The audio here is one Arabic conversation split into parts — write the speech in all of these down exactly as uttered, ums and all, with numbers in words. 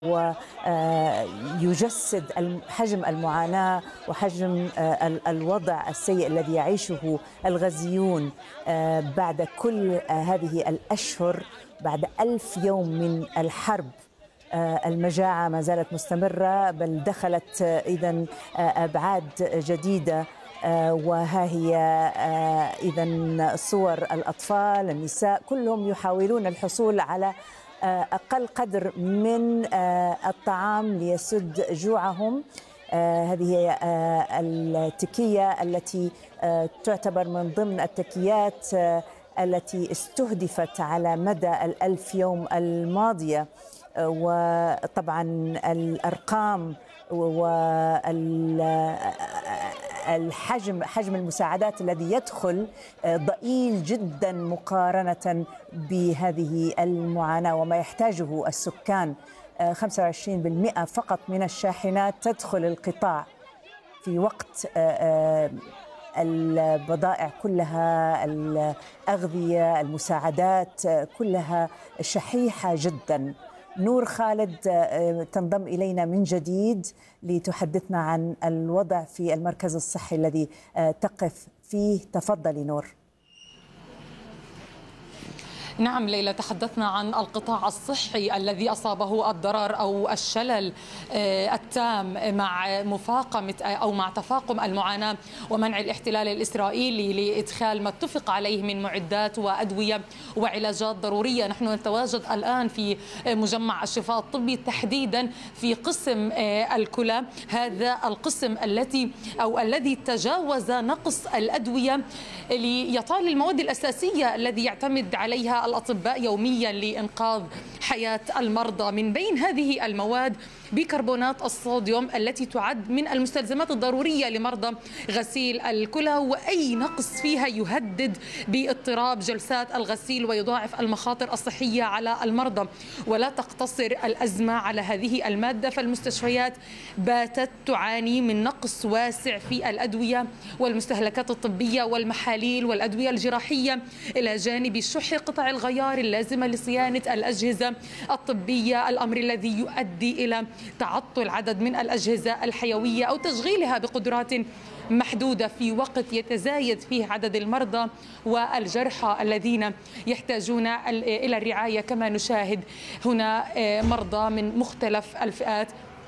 ويجسد حجم المعاناة وحجم الوضع السيء الذي يعيشه الغزيون بعد كل هذه الأشهر. بعد ألف يوم من الحرب المجاعة ما زالت مستمرة، بل دخلت إذن أبعاد جديدة، وها هي إذن صور الأطفال النساء كلهم يحاولون الحصول على أقل قدر من الطعام ليسد جوعهم. هذه هي التكية التي تعتبر من ضمن التكيات التي استهدفت على مدى الألف يوم الماضية. وطبعا الأرقام والحجم حجم المساعدات الذي يدخل ضئيل جدا مقارنة بهذه المعاناة وما يحتاجه السكان. خمسة وعشرين بالمئة فقط من الشاحنات تدخل القطاع، في وقت البضائع كلها، الأغذية، المساعدات كلها شحيحة جدا. نور خالد تنضم إلينا من جديد لتحدثنا عن الوضع في المركز الصحي الذي تقف فيه. تفضلي نور. نعم ليلى، تحدثنا عن القطاع الصحي الذي أصابه الضرر أو الشلل التام مع مفاقمة أو مع تفاقم المعاناة ومنع الاحتلال الإسرائيلي لإدخال ما اتفق عليه من معدات وأدوية وعلاجات ضرورية. نحن نتواجد الآن في مجمع الشفاء الطبي، تحديدا في قسم الكلى، هذا القسم التي أو الذي تجاوز نقص الأدوية لإعطاء المواد الأساسية الذي يعتمد عليها الأطباء يوميا لإنقاذ حياة المرضى. من بين هذه المواد بيكربونات الصوديوم التي تعد من المستلزمات الضرورية لمرضى غسيل الكلى، وأي نقص فيها يهدد باضطراب جلسات الغسيل ويضاعف المخاطر الصحية على المرضى. ولا تقتصر الأزمة على هذه المادة، فالمستشفيات باتت تعاني من نقص واسع في الأدوية والمستهلكات الطبية والمحاليل والأدوية الجراحية، إلى جانب شح قطع الغيار اللازمة لصيانة الأجهزة الطبية، الأمر الذي يؤدي إلى تعطل عدد من الأجهزة الحيوية أو تشغيلها بقدرات محدودة في وقت يتزايد فيه عدد المرضى والجرحى الذين يحتاجون إلى الرعاية. كما نشاهد هنا مرضى من مختلف الفئات،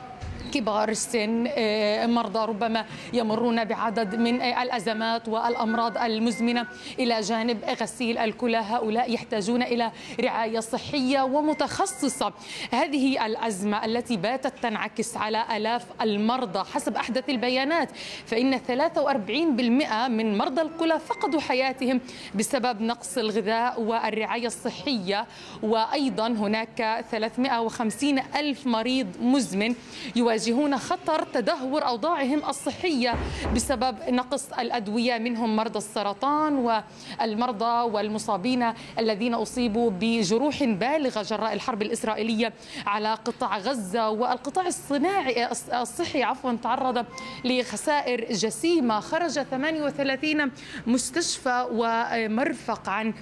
كبار السن، مرضى ربما يمرون بعدد من الأزمات والأمراض المزمنة، إلى جانب غسيل الكلى. هؤلاء يحتاجون إلى رعاية صحية ومتخصصة. هذه الأزمة التي باتت تنعكس على آلاف المرضى حسب أحدث البيانات، فإن ثلاثة وأربعين بالمئة من مرضى الكلى فقدوا حياتهم بسبب نقص الغذاء والرعاية الصحية. وأيضا هناك ثلاثمئة وخمسين ألف مريض مزمن يواجهون يواجهون خطر تدهور أوضاعهم الصحية بسبب نقص الأدوية، منهم مرضى السرطان والمرضى والمصابين الذين أصيبوا بجروح بالغة جراء الحرب الإسرائيلية على قطاع غزة. والقطاع الصناعي الصحي عفوا تعرض لخسائر جسيمة، خرج ثمانية وثلاثين مستشفى ومرفق عن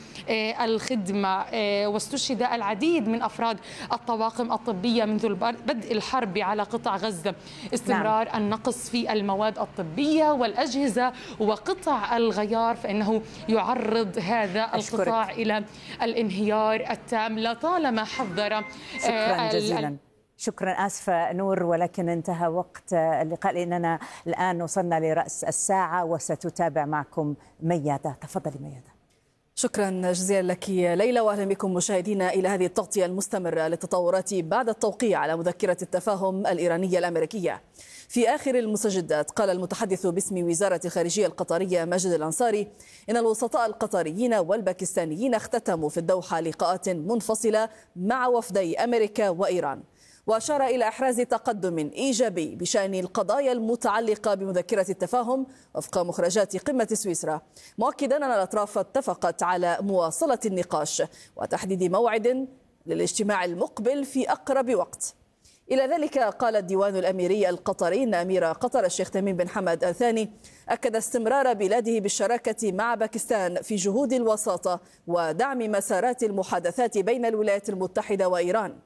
الخدمة، واستشهد العديد من أفراد الطواقم الطبية منذ بدء الحرب على قطاع غزة. استمرار نعم. النقص في المواد الطبية والأجهزة وقطع الغيار، فإنه يعرض هذا أشكرك. القطاع إلى الانهيار التام. لطالما حذر. شكرا جزيلا. شكرا. آسفة نور، ولكن انتهى وقت اللقاء لأننا الآن وصلنا لرأس الساعة وستتابع معكم ميادة. تفضلي ميادة. شكرا جزيلا لك ليلى، واهلا بكم مشاهدينا الى هذه التغطيه المستمره للتطورات بعد التوقيع على مذكره التفاهم الايرانيه الامريكيه. في اخر المستجدات قال المتحدث باسم وزاره الخارجيه القطريه ماجد الانصاري ان الوسطاء القطريين والباكستانيين اختتموا في الدوحه لقاءات منفصله مع وفدي امريكا وايران، وأشار إلى إحراز تقدم إيجابي بشأن القضايا المتعلقة بمذكرة التفاهم وفق مخرجات قمة سويسرا، مؤكدا أن الأطراف اتفقت على مواصلة النقاش وتحديد موعد للاجتماع المقبل في أقرب وقت. إلى ذلك قال الديوان الأميري القطري أن أمير قطر الشيخ تميم بن حمد آل ثاني أكد استمرار بلاده بالشراكة مع باكستان في جهود الوساطة ودعم مسارات المحادثات بين الولايات المتحدة وإيران.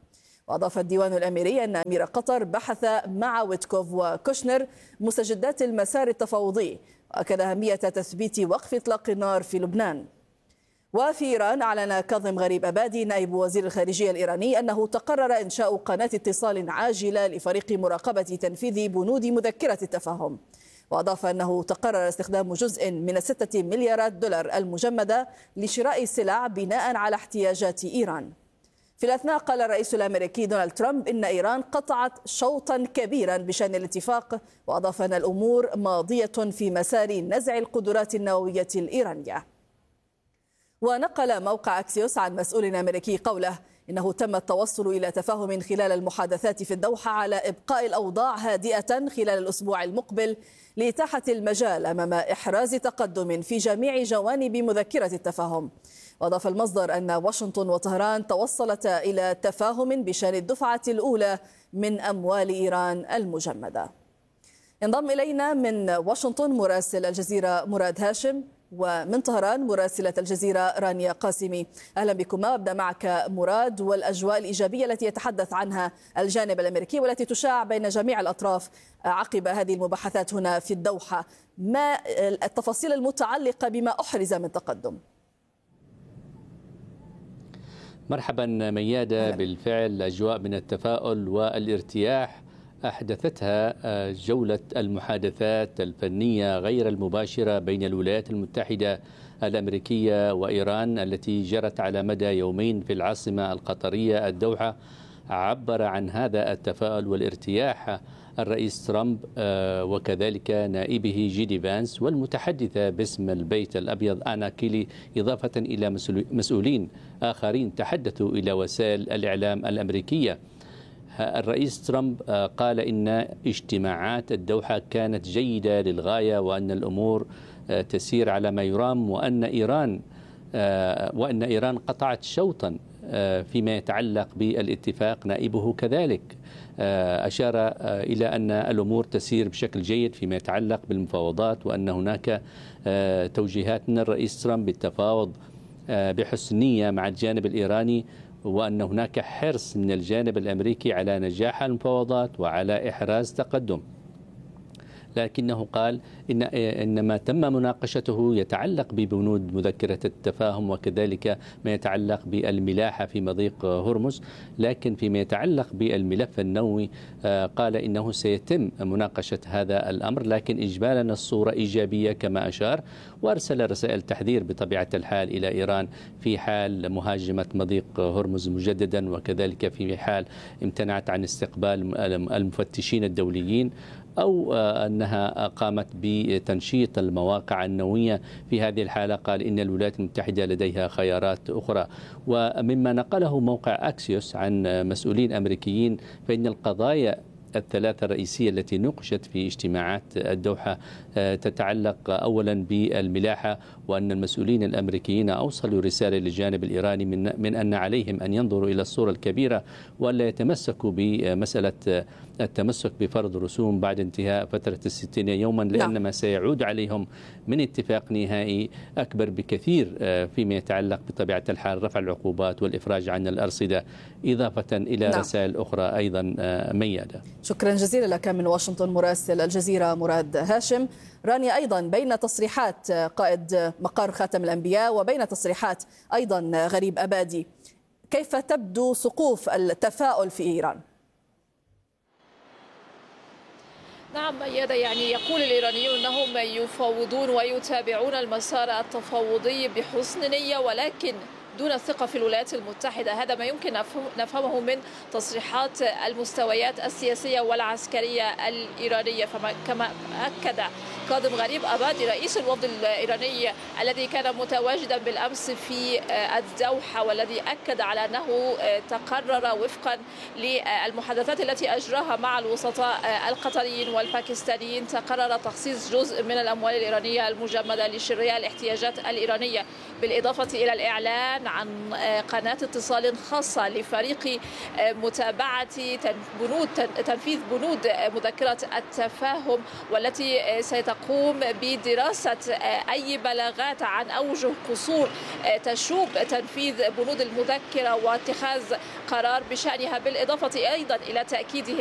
وأضاف الديوان الأميري أن أمير قطر بحث مع ويتكوف وكوشنر مستجدات المسار التفاوضي، وأكد أهمية تثبيت وقف إطلاق النار في لبنان. وفي إيران أعلن كاظم غريب أبادي نائب وزير الخارجية الإيراني أنه تقرر إنشاء قناة اتصال عاجلة لفريق مراقبة تنفيذ بنود مذكرة التفاهم. وأضاف أنه تقرر استخدام جزء من الستة مليارات دولار المجمدة لشراء السلع بناء على احتياجات إيران. في الأثناء قال الرئيس الأمريكي دونالد ترامب إن إيران قطعت شوطا كبيرا بشأن الاتفاق، وأضاف أن الأمور ماضية في مسار نزع القدرات النووية الإيرانية. ونقل موقع أكسيوس عن مسؤول أمريكي قوله إنه تم التوصل إلى تفاهم خلال المحادثات في الدوحة على إبقاء الأوضاع هادئة خلال الأسبوع المقبل لإتاحة المجال أمام إحراز تقدم في جميع جوانب مذكرة التفاهم. وأضاف المصدر أن واشنطن وطهران توصلتا إلى تفاهم بشأن الدفعة الأولى من أموال إيران المجمدة. ينضم إلينا من واشنطن مراسل الجزيرة مراد هاشم، ومن طهران مراسلة الجزيرة رانيا قاسمي. أهلا بكم. أبدأ معك مراد، والأجواء الإيجابية التي يتحدث عنها الجانب الأمريكي والتي تشاع بين جميع الأطراف عقب هذه المباحثات هنا في الدوحة، ما التفاصيل المتعلقة بما أحرز من تقدم؟ مرحبا ميادة. بالفعل أجواء من التفاؤل والارتياح أحدثتها جولة المحادثات الفنية غير المباشرة بين الولايات المتحدة الأمريكية وإيران التي جرت على مدى يومين في العاصمة القطرية الدوحة. عبر عن هذا التفاؤل والارتياح الرئيس ترامب وكذلك نائبه جيدي فانس والمتحدثة باسم البيت الأبيض آنا كيلي، إضافة إلى مسؤولين آخرين تحدثوا إلى وسائل الإعلام الأمريكية. الرئيس ترامب قال إن اجتماعات الدوحة كانت جيدة للغاية، وأن الأمور تسير على ما يرام، وأن إيران وأن إيران قطعت شوطا فيما يتعلق بالاتفاق. نائبه كذلك أشار إلى أن الأمور تسير بشكل جيد فيما يتعلق بالمفاوضات، وأن هناك توجيهات من الرئيس ترامب بالتفاوض بحسن نية مع الجانب الإيراني، وأن هناك حرص من الجانب الأمريكي على نجاح المفاوضات وعلى إحراز تقدم. لكنه قال إن إن ما تم مناقشته يتعلق ببنود مذكرة التفاهم وكذلك ما يتعلق بالملاحة في مضيق هرمز، لكن فيما يتعلق بالملف النووي قال إنه سيتم مناقشة هذا الأمر، لكن إجمالا الصورة إيجابية كما أشار، وأرسل رسائل تحذير بطبيعة الحال إلى إيران في حال مهاجمة مضيق هرمز مجددا، وكذلك في حال امتنعت عن استقبال المفتشين الدوليين أو أنها قامت بتنشيط المواقع النووية. في هذه الحالة قال إن الولايات المتحدة لديها خيارات أخرى. ومما نقله موقع أكسيوس عن مسؤولين أمريكيين فإن القضايا الثلاثة الرئيسية التي ناقشت في اجتماعات الدوحة تتعلق أولا بالملاحة، وأن المسؤولين الأمريكيين أوصلوا رسالة للجانب الإيراني من, من أن عليهم أن ينظروا إلى الصورة الكبيرة ولا يتمسكوا بمسألة التمسك بفرض رسوم بعد انتهاء فترة الستين يوما، لأن ما سيعود عليهم من اتفاق نهائي أكبر بكثير فيما يتعلق بطبيعة الحال رفع العقوبات والإفراج عن الأرصدة، إضافة إلى نعم. رسائل أخرى أيضا ميادة. شكرا جزيلا لك من واشنطن مراسل الجزيرة مراد هاشم. رانيا، أيضا بين تصريحات قائد مقر خاتم الأنبياء وبين تصريحات أيضا غريب أبادي، كيف تبدو سقوف التفاؤل في إيران؟ نعم ميادة، يعني يقول الإيرانيون أنهم يفاوضون ويتابعون المسار التفاوضي بحسن نية ولكن دون الثقة في الولايات المتحدة. هذا ما يمكن نفهمه من تصريحات المستويات السياسية والعسكرية الإيرانية. فكما أكد كاظم غريب أبادي رئيس الوفد الإيراني الذي كان متواجدا بالأمس في الدوحة والذي أكد على أنه تقرر وفقا للمحادثات التي أجراها مع الوسطاء القطريين والباكستانيين، تقرر تخصيص جزء من الأموال الإيرانية المجمدة لشراء الاحتياجات الإيرانية، بالإضافة إلى الإعلان الإعلان عن قناة اتصال خاصة لفريق متابعة بنود تنفيذ بنود مذكرة التفاهم، والتي ستقوم بدراسة أي بلاغات عن أوجه قصور تشوب تنفيذ بنود المذكرة واتخاذ قرار بشأنها، بالإضافة أيضا إلى تأكيده